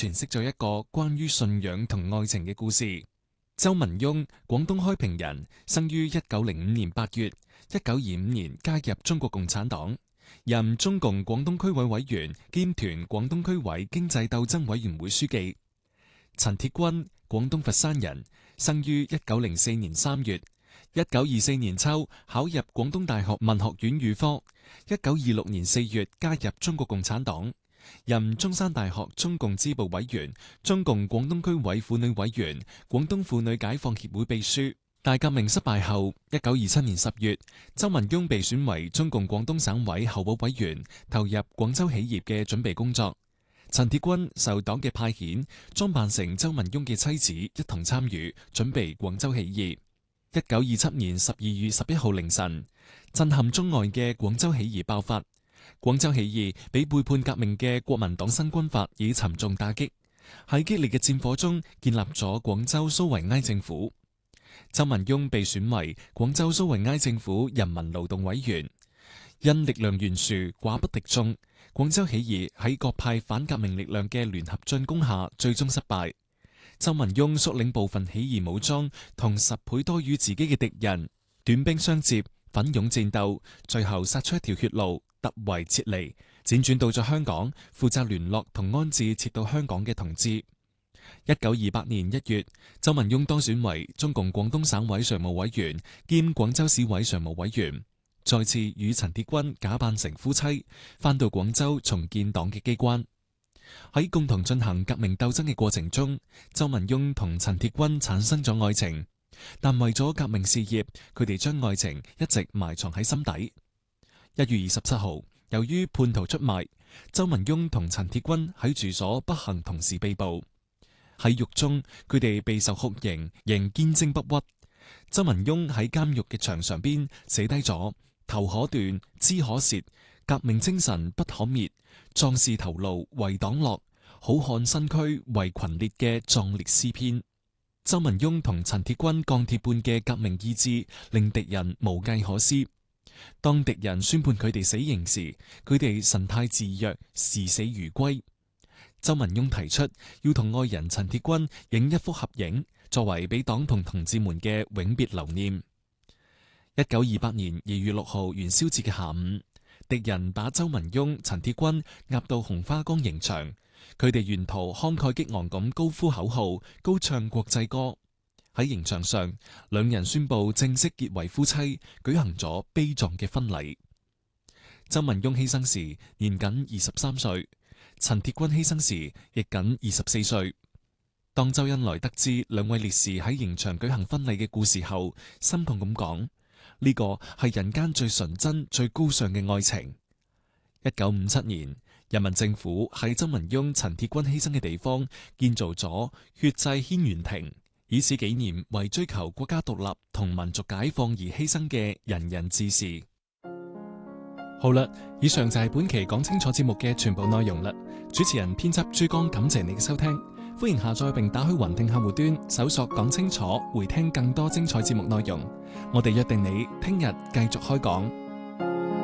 詮釋咗一個關於信仰同愛情嘅故事。周文雍，廣東開平人，生於1905年8月，1925年加入中國共產黨，任中共廣東區委委員兼團廣東區委經濟鬥爭委員會書記。陳鐵軍，廣東佛山人，生於1904年3月，1924年秋考入廣東大學文學院預科，1926年4月加入中國共產黨，任中山大學中共支部委員、中共廣東區委婦女委員、廣東婦女解放協會秘書。大革命失敗後，1927年10月，周文雍被選為中共廣東省委候補委員，投入廣州起義嘅準備工作。陳鐵軍受黨嘅派遣，裝扮成周文雍嘅妻子，一同參與準備廣州起義。1927年12月11號凌晨，震撼中外嘅廣州起義爆發。廣州起義俾背叛革命嘅國民黨新軍閥以沉重打擊，喺激烈嘅戰火中建立咗廣州蘇維埃政府。周文雍被選為廣州蘇維埃政府人民勞動委員，因力量懸殊，寡不敵眾。廣州起義喺各派反革命力量嘅聯合進攻下，最終失敗。周文雍率領部分起義武裝同10倍多於自己嘅敵人，短兵相接，奮勇戰鬥，最後殺出一條血路，突圍撤離，輾轉到咗香港，負責聯絡同安置撤到香港嘅同志。1928年1月，周文雍當選為中共廣東省委常務委員兼廣州市委常務委員。再次與陳鐵軍假扮成夫妻，返到廣州重建黨嘅機關。喺共同進行革命鬥爭嘅過程中，周文雍同陳鐵軍產生咗愛情，但為咗革命事業，佢哋將愛情一直埋藏喺心底。1月27號，由於叛徒出賣，周文雍同陳鐵軍喺住所不幸同時被捕。喺獄中，佢哋備受酷刑，仍堅貞不屈。周文雍喺監獄嘅牆上邊寫低咗頭可斷，肢可折，革命精神不可滅，壯士頭顱為黨樂，好漢身軀為群烈嘅壯烈詩篇。周文雍同陳鐵軍鋼鐵般嘅革命意志，令敵人無計可施。當敵人宣判佢哋死刑時，佢哋神態自若，視死如歸。周文雍提出要同愛人陳鐵軍影一幅合影，作為俾黨同同志們嘅永別留念。1928年2月6號元宵節嘅下午，敵人把周文雍、陳鐵軍押到紅花崗刑場，佢哋沿途慷慨激昂咁高呼口號，高唱國際歌。喺刑場上，兩人宣布正式結為夫妻，舉行咗悲壯嘅婚禮。周文雍犧牲時年僅23歲，陳鐵軍犧牲時亦僅24歲。當周恩來得知兩位烈士喺刑場舉行婚禮嘅故事後，心痛咁講：呢個係人間最純真、最高尚嘅愛情。1957年，人民政府喺周文雍、陳鐵軍犧牲嘅地方建造咗血祭軒轅亭，以此紀念為追求國家獨立同民族解放而犧牲嘅仁人志士。好啦，以上就係本期講清楚節目嘅全部內容啦。主持人編輯珠江，感謝你嘅收聽，歡迎下載並打開雲聽客戶端，搜索講清楚，回聽更多精彩節目內容。我哋約定你聽日繼續開講。